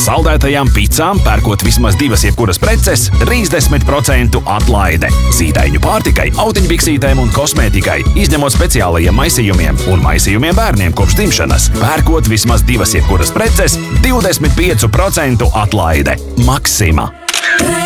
Saldētajām picām, pērkot vismaz 2 jebkuras preces, 30% atlaide. Zīdaiņu pārtikai, autiņbiksītēm un kosmētikai, izņemot speciālajiem maisījumiem un maisījumiem bērniem kopš dzimšanas. Pērkot vismaz 2 jebkuras preces, 25% atlaide. Maxima.